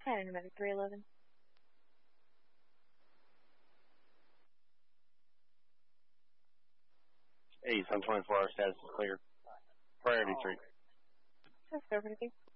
Canada Medic 311. Hey, some 24-hour status is clear. Priority 3. That's over to you.